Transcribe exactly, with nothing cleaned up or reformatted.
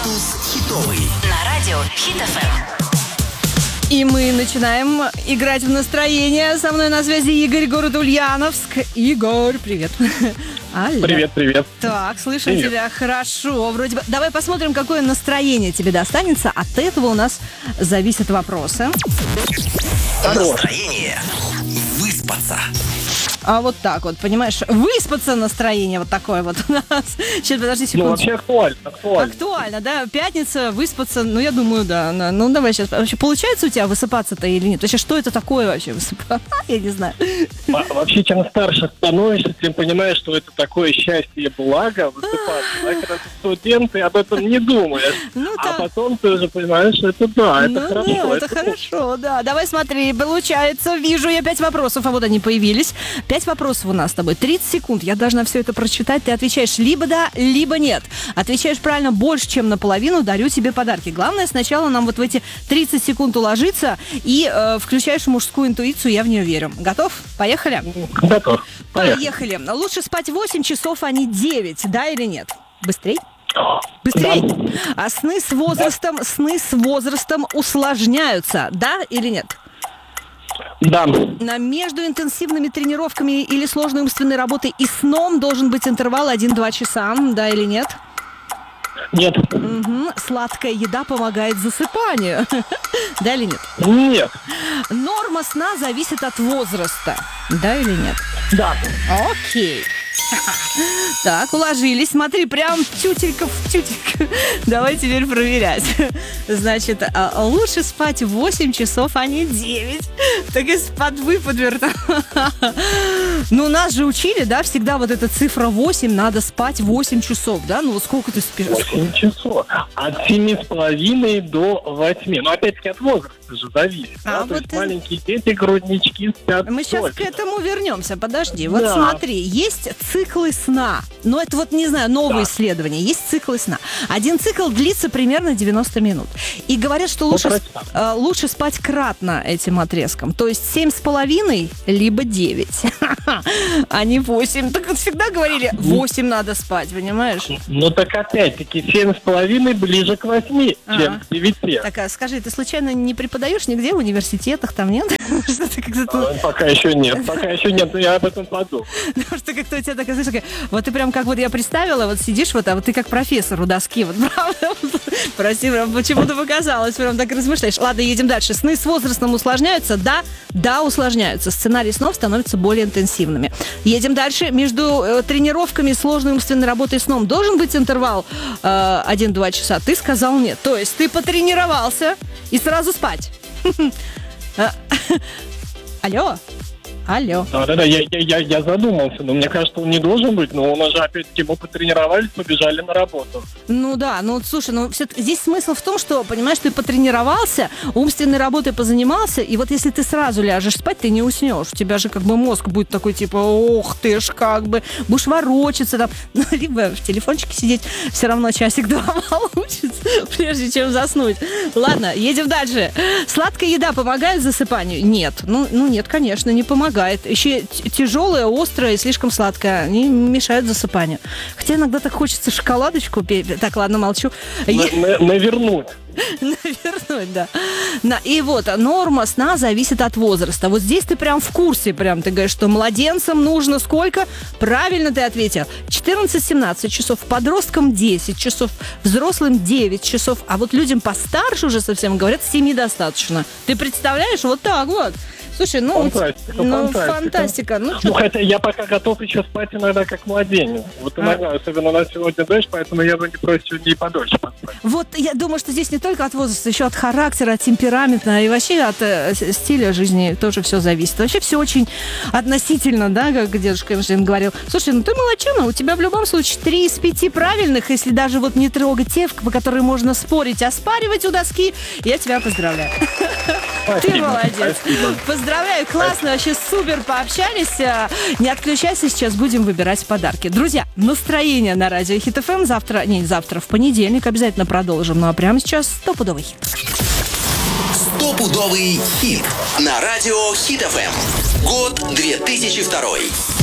Статус хитовый. На радио Хит эф эм. И мы начинаем играть в настроение. Со мной на связи Игорь, город Ульяновск. Игорь, привет. Алло. Привет, привет. Так, слышим Привет. тебя хорошо. Вроде бы. Давай посмотрим, какое настроение тебе достанется. От этого у нас зависят вопросы. Настроение. Выспаться. А вот так вот, понимаешь, выспаться настроение вот такое вот у нас. Сейчас, подожди Ну, секунду. вообще актуально, актуально. Актуально, да, пятница, выспаться, ну, я думаю, да. на- Ну, давай сейчас. Вообще, получается у тебя высыпаться-то или нет? Вообще, что это такое вообще высыпаться? Я не знаю. Во- Вообще, чем старше становишься, тем понимаешь, что это такое счастье и благо высыпаться. А когда ты студент, ты об этом не думаешь. Ну, А да. потом ты уже понимаешь, что это да, это Ну хорошо. да, это хорошо, да. Давай смотри, получается, вижу я пять вопросов, а вот они появились. Пять вопросов у нас с тобой, тридцать секунд. Я должна все это прочитать. Ты отвечаешь либо да, либо нет. Отвечаешь правильно больше, чем наполовину, дарю тебе подарки. Главное сначала нам вот в эти тридцать секунд уложиться и э, включаешь мужскую интуицию, я в нее верю. Готов? Поехали? Готов. Поехали. Поехали. Лучше спать восемь часов, а не девять, да или нет? Быстрей? Быстрей. А сны с возрастом, сны с возрастом усложняются, да или нет? Да. На между интенсивными тренировками или сложной умственной работой и сном должен быть интервал один-два часа, да или нет? Нет. Мгм. Сладкая еда помогает засыпанию, да или нет? Нет. Норма сна зависит от возраста, да или нет? Да. Окей. Так, уложились. Смотри, прям тютелька в тютельку. Давай теперь проверять. Значит, а, лучше спать восемь часов, а не девять. Так из-под выпадверта. Ну, нас же учили, да, всегда вот эта цифра восемь, надо спать восемь часов, да? Ну, вот сколько ты спишь? восемь часов. От семи с половиной до восьми. Но опять-таки от возраста же зависит. А, да? То вот есть ты- маленькие дети, груднички спят. Мы сейчас дольше. к этому вернемся. Подожди. Вот Да. смотри, есть циклы сна. Но это вот, не знаю, новые Да. исследования. Есть циклы сна. Один цикл длится примерно девяносто минут. И говорят, что лучше, Ну, с- э, лучше спать кратно этим отрезком. То есть семь с половиной, либо девять. А не восемь. Так вот всегда говорили, восемь надо спать, понимаешь? Ну так опять-таки семь с половиной ближе к восьми, чем Ага. к девяти. Так, а скажи, ты случайно не преподаешь нигде в университетах, там нет? Что ты как-то... А, Пока еще нет, пока еще нет, но я об этом подумал. Потому что как-то у тебя такая, знаешь, такая, вот ты прям как вот я представила, вот сидишь вот, а вот ты как профессор у доски, вот правда, прости, прям почему-то показалось, прям так размышляешь. Ладно, едем дальше. Сны с возрастом усложняются? Да, да, усложняются. Сценарий снов становятся более интенсивными. Едем дальше. Между э, тренировками, сложной умственной работой и сном должен быть интервал э, один-два часа? Ты сказал нет. То есть ты потренировался и сразу спать. А, Алло? Алло. Да-да-да, я, я, я, я задумался, но мне кажется, он не должен быть, но у нас же опять-таки мы потренировались, побежали на работу. Ну да, ну вот, слушай, ну все, здесь смысл в том, что, понимаешь, ты потренировался, умственной работой позанимался, и вот если ты сразу ляжешь спать, ты не уснешь. У тебя же как бы мозг будет такой, типа, ох ты ж, как бы, будешь ворочаться там, ну, либо в телефончике сидеть, все равно часик-два получится, прежде чем заснуть. Ладно, едем дальше. Сладкая еда помогает засыпанию? Нет. Ну, ну нет, конечно, не помогает. Еще т- тяжелая, острая и слишком сладкая. Они мешают засыпанию. Хотя иногда так хочется шоколадочку. пе- Так, ладно, молчу. На- на- Навернуть. Навернуть, да. На, и вот, норма сна зависит от возраста. Вот здесь ты прям в курсе, прям ты говоришь, что младенцам нужно сколько? Правильно ты ответил. четырнадцать-семнадцать часов, подросткам десять часов, взрослым девять часов, а вот людям постарше уже совсем говорят, семи достаточно. Ты представляешь? Вот так вот. Слушай, ну, Фантастика, ну фантастика. фантастика. Ну, Ну, что хотя я пока готов еще спать иногда как младенец. Вот иногда, особенно у нас сегодня дождь, поэтому я бы не просил сегодня и подольше поспать. Вот я думаю, что здесь не только от возраста, еще от характера, от темперамента и вообще от э, с- стиля жизни тоже все зависит. Вообще все очень относительно, да, как дедушка Эйнштейн говорил. Слушай, ну ты молодчина, у тебя в любом случае три из пяти правильных, если даже вот не трогать те, по которым можно спорить, а спаривать у доски, я тебя поздравляю. Ты Спасибо, молодец. спасибо. Поздравляю, классно, вообще супер пообщались. А, Не отключайся, сейчас будем выбирать подарки. Друзья, настроение на радио Хит эф эм завтра, не, завтра, в понедельник обязательно продолжим. Ну а прямо сейчас стопудовый хит. Стопудовый хит на радио Хит эф эм. Год две тысячи второй.